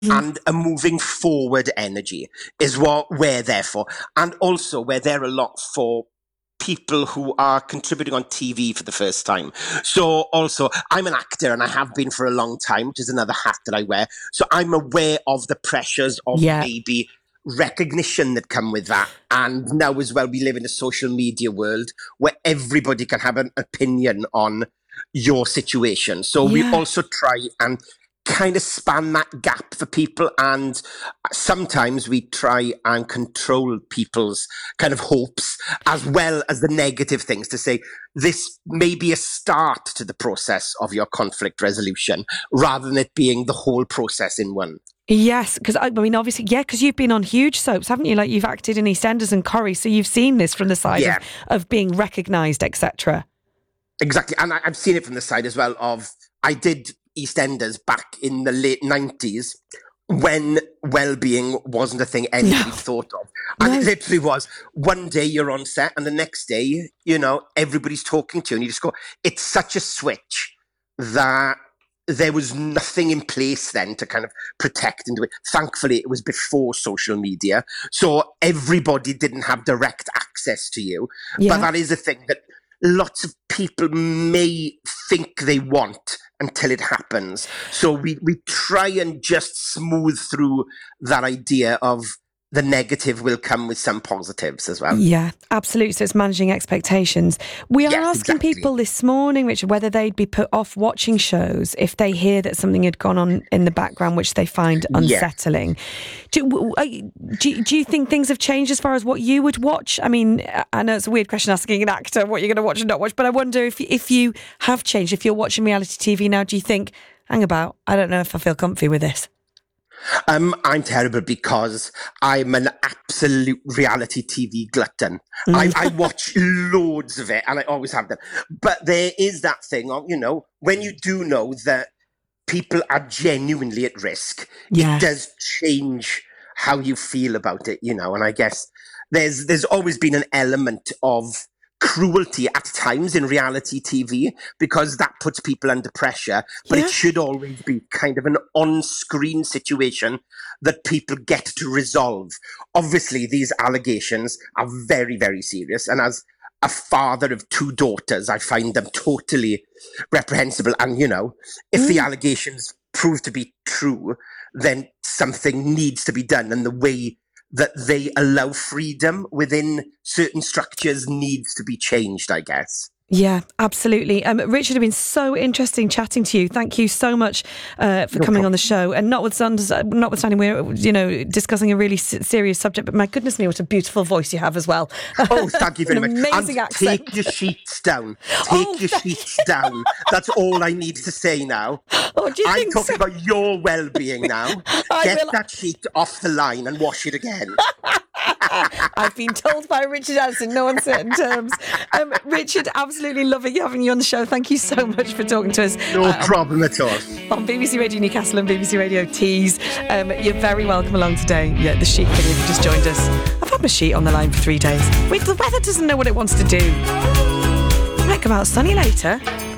and a moving forward energy is what we're there for. And also we're there a lot for people who are contributing on TV for the first time. So also, I'm an actor and I have been for a long time, which is another hat that I wear. So I'm aware of the pressures of maybe recognition that come with that. And now as well, we live in a social media world where everybody can have an opinion on your situation. So we also try and kind of span that gap for people, and sometimes we try and control people's kind of hopes as well as the negative things, to say this may be a start to the process of your conflict resolution rather than it being the whole process in one. Yes, because I mean, obviously, because you've been on huge soaps, haven't you? Like, you've acted in EastEnders and Corrie, so you've seen this from the side of being recognised, etc. Exactly, and I've seen it from the side as well of, I did EastEnders back in the late 90s when well-being wasn't a thing anybody thought of. And it literally was, one day you're on set and the next day, you know, everybody's talking to you and you just go, it's such a switch that there was nothing in place then to kind of protect and do it. Thankfully, it was before social media, so everybody didn't have direct access to you. But that is a thing that lots of people may think they want until it happens. So we try and just smooth through that idea of the negative will come with some positives as well. Yeah, absolutely. So it's managing expectations. We are asking people this morning, Richard, whether they'd be put off watching shows if they hear that something had gone on in the background which they find unsettling. Do you think things have changed as far as what you would watch? I mean, I know it's a weird question asking an actor what you're going to watch and not watch, but I wonder if you have changed. If you're watching reality TV now, do you think, hang about, I don't know if I feel comfy with this? I'm terrible because I'm an absolute reality TV glutton. I watch loads of it and I always have done. But there is that thing of, you know, when you do know that people are genuinely at risk, it does change how you feel about it, you know. And I guess there's always been an element of cruelty at times in reality TV because that puts people under pressure, but it should always be kind of an on-screen situation that people get to resolve. Obviously, these allegations are very, very serious, and as a father of two daughters, I find them totally reprehensible. And, you know, if the allegations prove to be true, then something needs to be done, and the way that they allow freedom within certain structures needs to be changed, I guess. Yeah, absolutely. Richard, it's been so interesting chatting to you. Thank you so much for coming on the show. And notwithstanding we're, you know, discussing a really serious subject, but my goodness me, what a beautiful voice you have as well. Oh, thank you very much. Amazing accent. Take your sheets down. Take your sheets down. That's all I need to say now. Oh, do you I'm think talking about your well-being now. Get that sheet off the line and wash it again. I've been told by Richard Addison, no uncertain terms. Richard, absolutely loving having you on the show. Thank you so much for talking to us. No problem at all. On BBC Radio Newcastle and BBC Radio Tees. You're very welcome along today. Yeah, the sheet thing, if you just joined us. I've had my sheet on the line for 3 days. Wait, the weather doesn't know what it wants to do. It might come out sunny later.